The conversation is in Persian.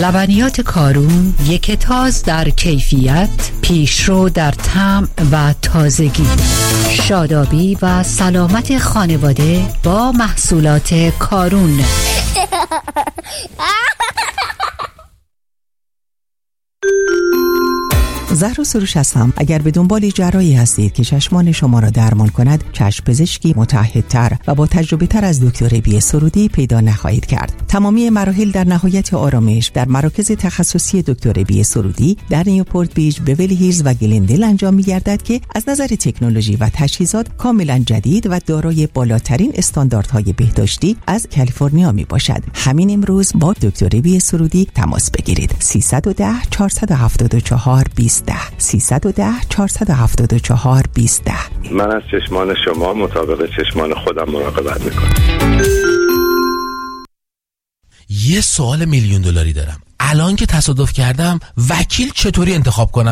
لبنیات کارون یک تاز در کیفیت، پیشرو در طعم و تازگی. شادابی و سلامت خانواده با محصولات کارون. زهرا سروش هستم. اگر به دنبال جراحی هستید که چشمان شما را درمان کند، چشم پزشکی متعهدتر و با تجربه تر از دکتر بی سرودی پیدا نخواهید کرد. تمامی مراحل در نهایت آرامش در مراکز تخصصی دکتر بی سرودی در نیوپورت بیچ، بیولی هیلز و گلندل انجام می‌گردد که از نظر تکنولوژی و تجهیزات کاملا جدید و دارای بالاترین استانداردهای بهداشتی از کالیفرنیا میباشد. همین امروز با دکتر بی سرودی تماس بگیرید. 310 474 20 310 474 20. من از چشمان شما مطابق چشمان خودم مراقبت میکنم. یه سوال $1,000,000 دارم. الان که تصادف کردم وکیل چطوری انتخاب کنم؟